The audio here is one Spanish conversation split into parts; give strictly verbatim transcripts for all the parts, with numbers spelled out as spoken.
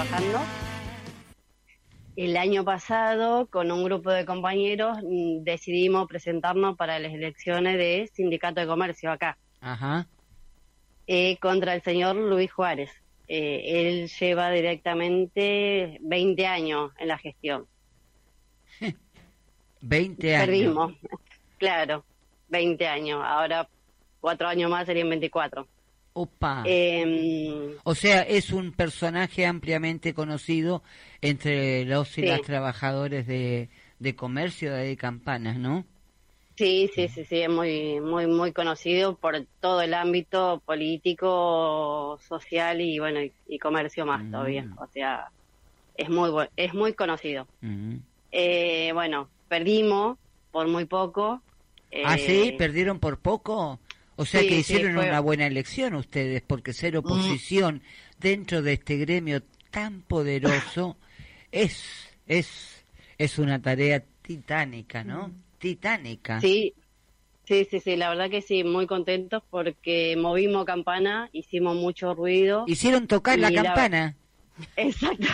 trabajando. El año pasado, con un grupo de compañeros, decidimos presentarnos para las elecciones de Sindicato de Comercio acá. Ajá. Eh, contra el señor Luis Juárez. Eh, él lleva directamente veinte años en la gestión. veinte años. Perdimos, claro, veinte años. Ahora, cuatro años más serían veinticuatro. Opa. Eh, o sea, es un personaje ampliamente conocido entre los y sí. las trabajadores de, de comercio de Campanas, ¿no? Sí, sí, sí, sí, es muy, muy, muy conocido por todo el ámbito político, social y bueno, y, y comercio más mm. todavía. O sea, es muy, es muy conocido. Mm. Eh, bueno, perdimos por muy poco. Eh, ¿Ah, sí? ¿Perdieron por poco? O sea sí, que hicieron sí, fue... una buena elección ustedes, porque ser oposición mm. dentro de este gremio tan poderoso es, es, es una tarea titánica, ¿no? Mm. Titánica. Sí, sí, sí, sí, la verdad que sí, muy contentos porque movimos campana, hicimos mucho ruido. Hicieron tocar la campana. La... Exacto.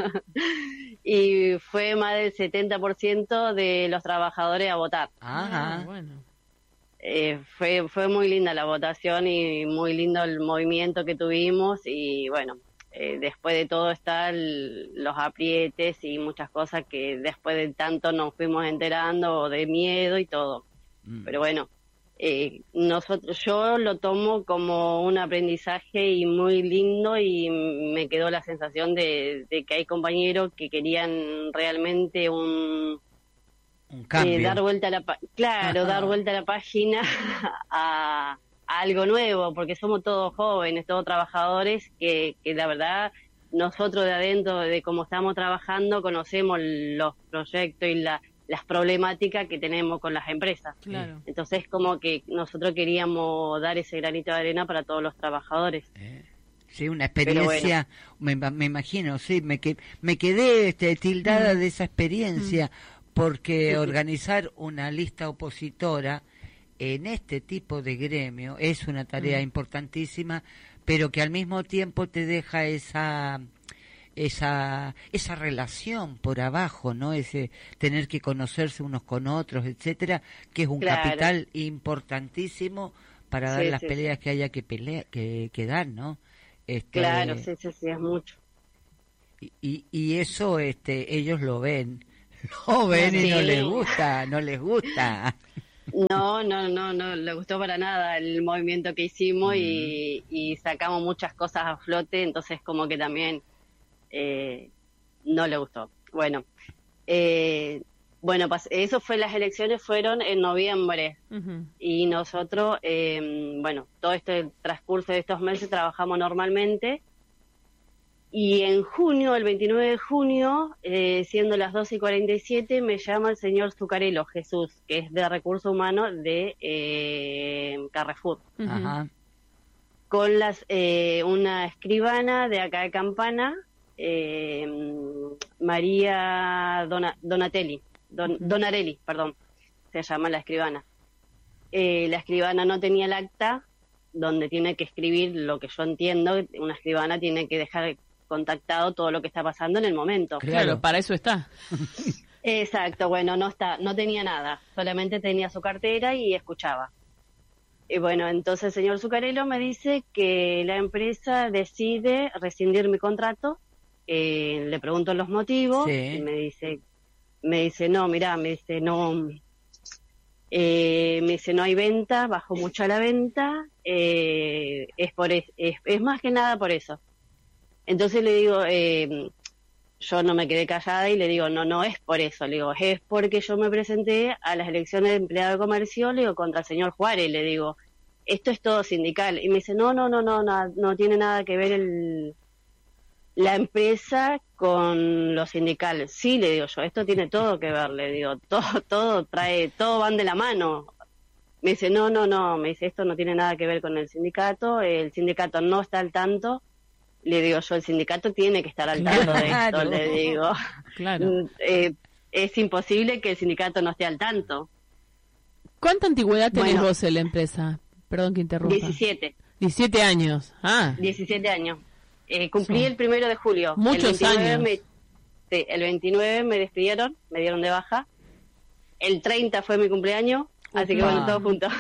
Y fue más del setenta por ciento de los trabajadores a votar. Ajá. Ah, bueno. Eh, fue, fue muy linda la votación y muy lindo el movimiento que tuvimos y bueno, eh, después de todo están los aprietes y muchas cosas que después de tanto nos fuimos enterando de miedo y todo. Mm. Pero bueno, eh, nosotros yo lo tomo como un aprendizaje y muy lindo y me quedó la sensación de, de que hay compañeros que querían realmente un... Un cambio. Eh, dar vuelta a la pa- claro, dar vuelta a la página a, a algo nuevo, porque somos todos jóvenes, todos trabajadores, que, que la verdad nosotros de adentro, de cómo estamos trabajando, conocemos los proyectos y la, las problemáticas que tenemos con las empresas. Claro. Entonces como que nosotros queríamos dar ese granito de arena para todos los trabajadores. Eh. Sí, una experiencia, bueno. me, me imagino, sí, me, que, me quedé este, tildada mm. de esa experiencia. Mm. Porque organizar una lista opositora en este tipo de gremio es una tarea mm. importantísima, pero que al mismo tiempo te deja esa esa esa relación por abajo, ¿no? Ese tener que conocerse unos con otros, etcétera, que es un claro. capital importantísimo para dar sí, las sí, peleas sí. que haya que pelear, que, que dar, ¿no? Este, claro, sí, sí, sí, es mucho. Y, y, y eso este ellos lo ven. No ven y sí. no les gusta, no les gusta. No, no, no, no le gustó para nada el movimiento que hicimos mm. y, y sacamos muchas cosas a flote, entonces como que también eh, no le gustó. Bueno, eh, bueno, pas- eso fue, las elecciones fueron en noviembre uh-huh. y nosotros, eh, bueno, todo este transcurso de estos meses trabajamos normalmente. Y en junio, el veintinueve de junio, eh, siendo las doce y cuarenta y siete, me llama el señor Zucarello, Jesús, que es de Recursos Humanos de eh, Carrefour. Ajá. Con las eh, una escribana de acá de Campana, eh, María Dona, Donatelli, Don, uh-huh. Donarelli, perdón, se llama la escribana. Eh, la escribana no tenía el acta donde tiene que escribir lo que yo entiendo, una escribana tiene que dejar contactado todo lo que está pasando en el momento. Claro, para eso está. Exacto, bueno, no está, no tenía nada, solamente tenía su cartera y escuchaba. Y bueno, entonces el señor Zucarello me dice que la empresa decide rescindir mi contrato, eh, le pregunto los motivos, sí. y me dice, me dice, no, mirá, me dice, no, eh, me dice, no hay venta, bajó mucho la venta, eh, es por es, es, es más que nada por eso. Entonces le digo, eh, yo no me quedé callada y le digo, no, no es por eso, le digo, es porque yo me presenté a las elecciones de empleado de comercio, le digo, contra el señor Juárez, le digo, esto es todo sindical. Y me dice, no, no, no, no, no, no tiene nada que ver el, la empresa con lo sindical. Sí, le digo yo, esto tiene todo que ver, le digo, todo, todo trae, todo van de la mano. Me dice, no, no, no, me dice, esto no tiene nada que ver con el sindicato, el sindicato no está al tanto. Le digo yo, el sindicato tiene que estar al tanto de esto, le digo. Claro. Eh, es imposible que el sindicato no esté al tanto. ¿Cuánta antigüedad tenés bueno, vos en la empresa? Perdón que interrumpa. diecisiete. diecisiete años. Ah. diecisiete años. Eh, cumplí Son el primero de julio. Muchos el veintinueve años. Me, sí, el veintinueve me despidieron, me dieron de baja. El treinta fue mi cumpleaños, así que Opa. bueno, todos juntos.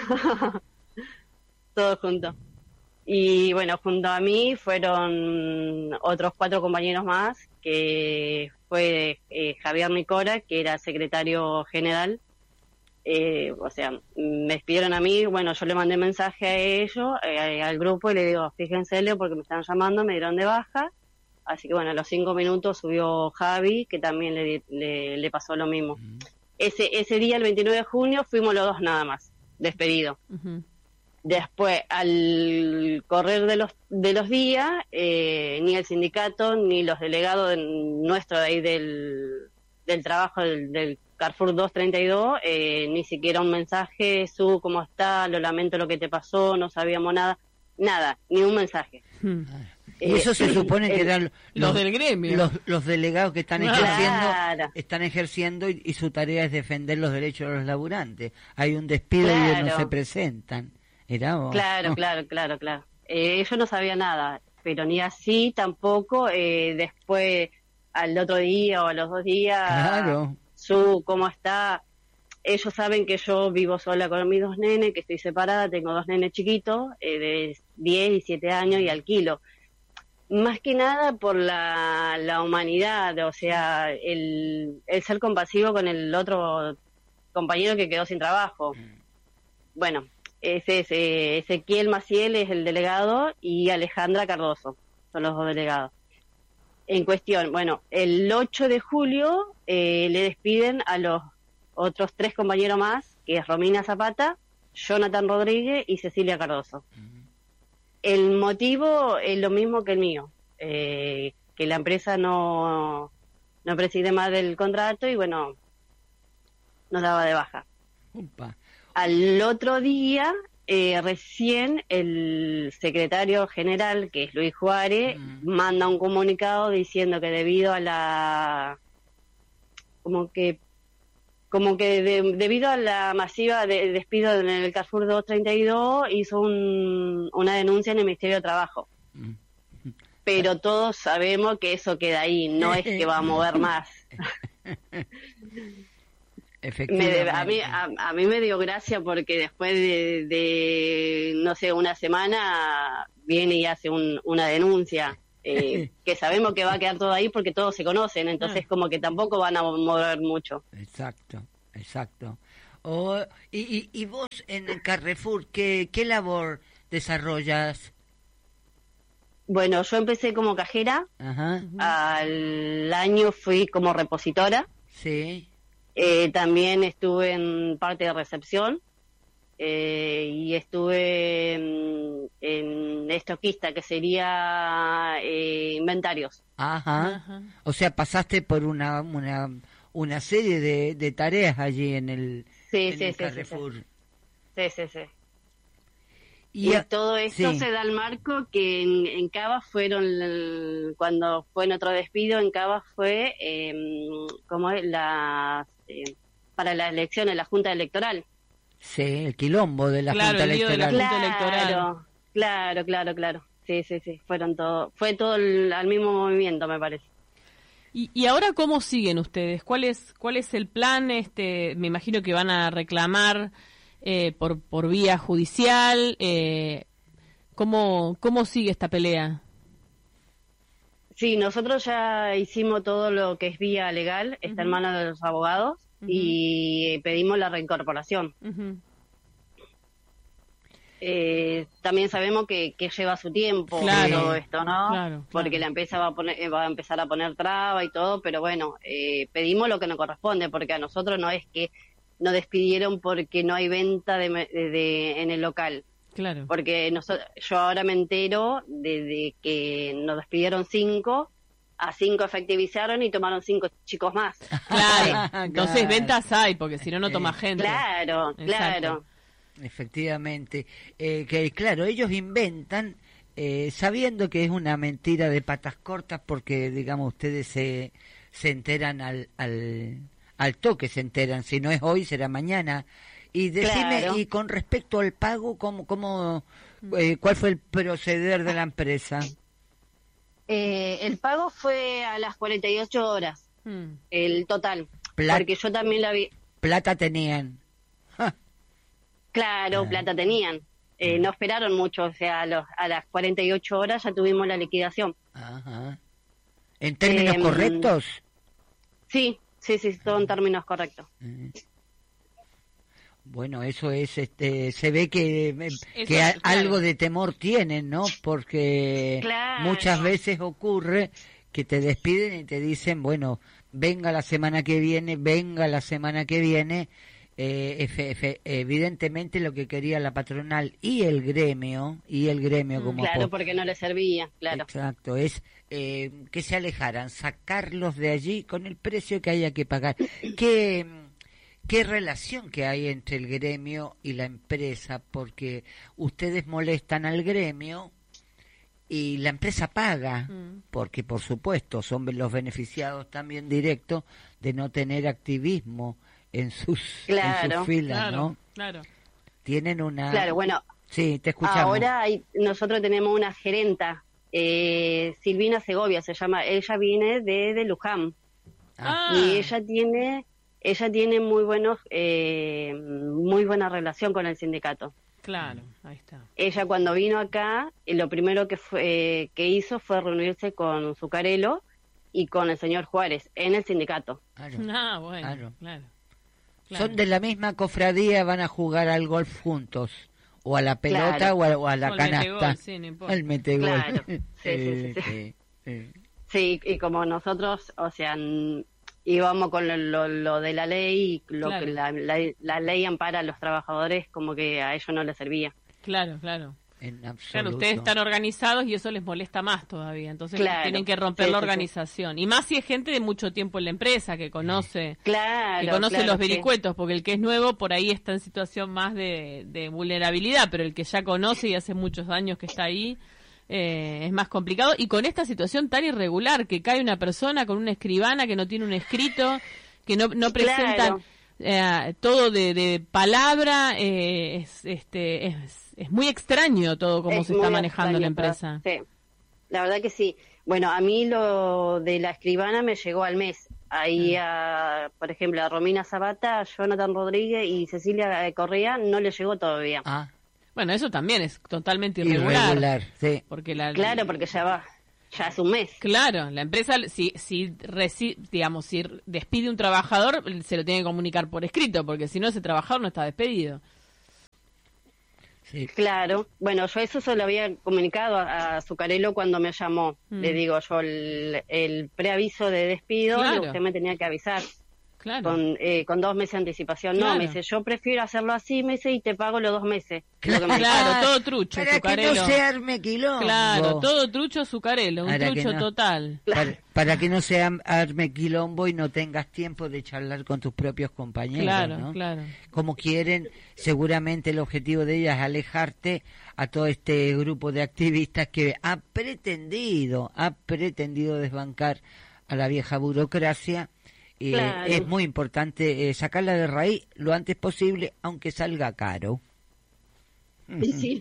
Todos juntos. Y bueno, junto a mí fueron otros cuatro compañeros más, que fue eh, Javier Nicora, que era secretario general. Eh, o sea, me despidieron a mí, bueno, yo le mandé mensaje a ellos, eh, al grupo, y le digo, fíjense, Leo, porque me están llamando, me dieron de baja. Así que bueno, a los cinco minutos subió Javi, que también le, le, le pasó lo mismo. Mm. Ese, ese día, el veintinueve de junio, fuimos los dos nada más, despedidos. Ujú. Después, al correr de los de los días, eh, ni el sindicato ni los delegados de, nuestro de ahí del, del trabajo del, del Carrefour doscientos treinta y dos, eh, ni siquiera un mensaje, Su, ¿cómo está? Lo lamento lo que te pasó, no sabíamos nada. Nada, ni un mensaje. Hmm. Y eso se Eh, supone que el- eran Los del gremio. los, los delegados que están Claro. ejerciendo, están ejerciendo y, y su tarea es defender los derechos de los laburantes. Hay un despido y ellos no Claro. se presentan. Era vos. Claro, No. claro, claro, claro. Eh, yo no sabía nada, pero ni así tampoco. Eh, después, al otro día o a los dos días, Claro. Su, ¿cómo está? Ellos saben que yo vivo sola con mis dos nenes, que estoy separada, tengo dos nenes chiquitos, eh, de diez y siete años, y alquilo. Más que nada por la, la humanidad, o sea, el, el ser compasivo con el otro compañero que quedó sin trabajo. Bueno, ese es eh, Ezequiel Maciel, es el delegado, y Alejandra Cardoso son los dos delegados. En cuestión, bueno, el ocho de julio eh, le despiden a los otros tres compañeros más, que es Romina Zapata, Jonathan Rodríguez y Cecilia Cardoso. El motivo es lo mismo que el mío, eh, que la empresa no, no preside más del contrato y bueno, nos daba de baja. Upa. Al otro día, eh, recién el secretario general, que es Luis Juárez, Mm. manda un comunicado diciendo que debido a la... como que como que de- debido a la masiva de despido en el Carrefour doscientos treinta y dos, hizo un, una denuncia en el Ministerio de Trabajo. Mm. Pero todos sabemos que eso queda ahí, no es que va a mover más. Me, Efectivamente. a, mí, a, a mí me dio gracia porque después de, de, no sé, una semana viene y hace un, una denuncia, eh, que sabemos que va a quedar todo ahí porque todos se conocen, entonces como que tampoco van a mover mucho. Exacto, exacto. O- y, y, y vos en el Carrefour, ¿qué, qué labor desarrollas? Bueno, yo empecé como cajera, Ajá, al año fui como repositora, sí. eh, también estuve en parte de recepción, eh, y estuve en, en estoquista, que sería eh, inventarios. Ajá. Ajá. O sea, pasaste por una una, una serie de, de tareas allí en el, Sí, en sí, el sí, sí, Carrefour. Sí, sí, sí. Y, Y a- todo esto sí. se da al marco que en, en Cava fueron, el- cuando fue en otro despido, en Cava fue eh, como es la eh, para las elecciones, la Junta Electoral. Sí, el quilombo de la Claro, Junta el lío de la Electoral. Junta electoral. Claro, claro, claro, claro. Sí, sí, sí, fueron todo, fue todo el, al mismo movimiento, me parece. ¿Y, y ahora cómo siguen ustedes? ¿Cuál es cuál es el plan? Este, me imagino que van a reclamar eh, por por vía judicial. Eh, ¿cómo cómo sigue esta pelea? Sí, nosotros ya hicimos todo lo que es vía legal, está en Ujú. manos de los abogados, Ujú. y pedimos la reincorporación. Ujú. Eh, también sabemos que, que lleva su tiempo Claro, todo esto, ¿no? claro, Porque claro. la empresa va a, poner, eh, va a empezar a poner traba y todo, pero bueno, eh, pedimos lo que nos corresponde, porque a nosotros no es que nos despidieron porque no hay venta de, me- de- de- en el local. Claro. Porque nosotros, yo ahora me entero de, de que nos despidieron cinco, a cinco efectivizaron y tomaron cinco chicos más. Claro. Entonces Claro. ventas hay, porque si no, no toma gente. Claro, Exacto. claro. Efectivamente. Eh, que claro, ellos inventan eh, sabiendo que es una mentira de patas cortas porque, digamos, ustedes se, se enteran al, al, al toque, se enteran. Si no es hoy, será mañana. Y decime, Claro. y con respecto al pago, ¿cómo, cómo, eh, ¿cuál fue el proceder de la empresa? Eh, el pago fue a las cuarenta y ocho horas, hmm. el total, Plat porque yo también la vi. Plata tenían. Ja. Claro, ah. plata tenían. Eh, no esperaron mucho, o sea, a, los, a las cuarenta y ocho horas ya tuvimos la liquidación. Ajá. ¿En términos eh, correctos? Sí, sí, sí, todo en términos correctos. Bueno, eso es, este, se ve que, que es, algo claro. de temor tienen, ¿no? Porque claro. muchas veces ocurre que te despiden y te dicen, bueno, venga la semana que viene, venga la semana que viene. Eh, efe, efe, evidentemente lo que quería la patronal y el gremio, y el gremio como... Claro, porque no le servía, claro. Exacto, es eh, que se alejaran, sacarlos de allí con el precio que haya que pagar. ¿Qué, qué relación que hay entre el gremio y la empresa? Porque ustedes molestan al gremio y la empresa paga, mm. porque por supuesto son los beneficiados también directos de no tener activismo en sus, claro, en sus filas, claro, ¿no? Claro. Tienen una... Claro, bueno. Sí, te escuchamos. Ahora hay, nosotros tenemos una gerenta, eh, Silvina Segovia se llama, ella viene de, de Luján. Ah. Y ella tiene, ella tiene muy buenos, eh, muy buena relación con el sindicato. Claro, ahí está. Ella cuando vino acá, eh, lo primero que fue, eh, que hizo fue reunirse con Zuccarello y con el señor Juárez en el sindicato. Claro. Ah, bueno, claro. claro. Claro. Son de la misma cofradía, van a jugar al golf juntos, o a la pelota claro. o, a, o a la o canasta. Sí, no el metegol. Claro. Sí, sí, sí, sí. Sí, sí, y como nosotros, o sea, íbamos con lo, lo, lo de la ley, lo claro. que la, la, la ley ampara a los trabajadores, como que a ellos no les servía. Claro, claro. En absoluto. Claro, ustedes están organizados y eso les molesta más todavía, entonces claro. tienen que romper sí, la organización. Sí, sí. Y más si es gente de mucho tiempo en la empresa, que conoce claro, que conoce claro, los vericuetos, sí. porque el que es nuevo por ahí está en situación más de, de vulnerabilidad, pero el que ya conoce y hace muchos años que está ahí, eh, es más complicado. Y con esta situación tan irregular, que cae una persona con una escribana que no tiene un escrito, que no, no presentan claro. eh, todo de, de palabra, eh, es, este es Es muy extraño todo cómo es se está manejando la empresa. Sí, la verdad que sí. Bueno, a mí lo de la escribana me llegó al mes. Ahí, ah. a, por ejemplo, a Romina Zapata, a Jonathan Rodríguez y Cecilia Correa no le llegó todavía. Ah. Bueno, eso también es totalmente irregular. Irregular, sí. Porque la, claro, porque ya va, ya es un mes. Claro, la empresa, si, si, reci, digamos, si despide un trabajador, se lo tiene que comunicar por escrito, porque si no, ese trabajador no está despedido. Sí. Claro, bueno, yo eso se lo había comunicado a, a Zuccarello cuando me llamó. Mm. Le digo yo el, el preaviso de despido, claro. usted me tenía que avisar. Claro. Con, eh, con dos meses de anticipación. Claro. No, me dice, yo prefiero hacerlo así, me dice, y te pago los dos meses. Claro, claro, todo trucho, para Zuccarello. Que no se arme quilombo. Claro, todo trucho, Zuccarello, un para trucho no, total. Para, para que no se arme quilombo y no tengas tiempo de charlar con tus propios compañeros, claro, ¿no? Claro, como quieren, seguramente el objetivo de ellas es alejarte a todo este grupo de activistas que ha pretendido, ha pretendido desbancar a la vieja burocracia. Eh, claro. Es muy importante eh, sacarla de raíz lo antes posible, aunque salga caro. Sí, sí.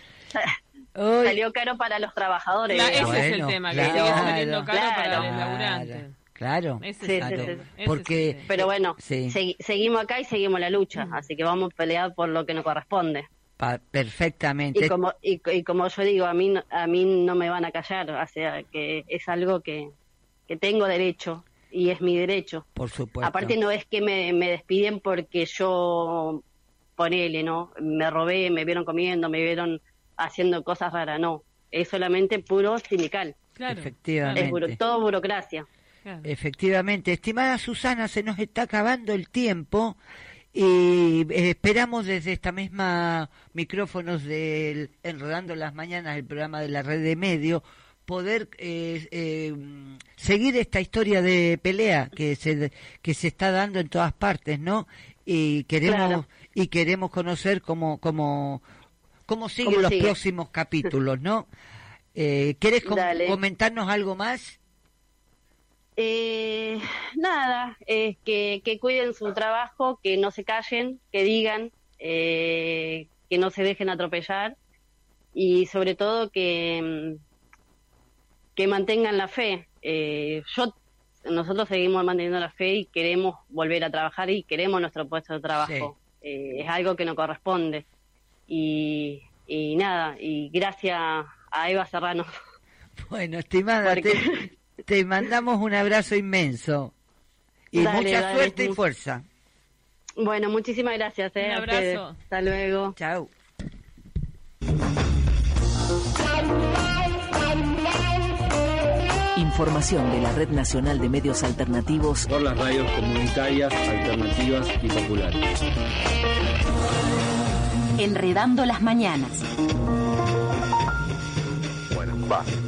Salió caro para los trabajadores. Claro, ese bueno, es el tema, claro, que sigue saliendo caro claro, para los laburantes. Claro, ese sí, claro. Sí, sí. Porque, ese pero bueno, sí. segui seguimos acá y seguimos la lucha, mm. así que vamos a pelear por lo que nos corresponde. Pa perfectamente. Y como, y, y como yo digo, a mí, a mí no me van a callar, o sea, que es algo que, que tengo derecho. Y es mi derecho. Por supuesto. Aparte no es que me, me despiden porque yo, ponele, ¿no? Me robé, me vieron comiendo, me vieron haciendo cosas raras, no. Es solamente puro sindical. Claro. Efectivamente. Es buro, todo burocracia. Claro. Efectivamente. Estimada Susana, se nos está acabando el tiempo y eh, esperamos desde esta misma micrófonos del Enredando las Mañanas, el programa de la Red de Medios, poder eh, eh, seguir esta historia de pelea que se que se está dando en todas partes, ¿no? Y queremos claro. y queremos conocer cómo cómo cómo siguen ¿Cómo los sigue? próximos capítulos, ¿no? Eh, ¿Querés com comentarnos algo más? Eh, nada, es que que cuiden su trabajo, que no se callen, que digan, eh, que no se dejen atropellar y sobre todo que que mantengan la fe. Eh, yo Nosotros seguimos manteniendo la fe y queremos volver a trabajar y queremos nuestro puesto de trabajo. Sí. Eh, es algo que nos corresponde. Y, y nada, y gracias a Eva Serrano. Bueno, estimada, Porque... te, te mandamos un abrazo inmenso. Y dale, mucha dale, suerte y fuerza. Bueno, muchísimas gracias. Eh, un abrazo. Hasta luego. Chao. Información de la Red Nacional de Medios Alternativos por las radios comunitarias, alternativas y populares. Enredando las mañanas. Bueno, va.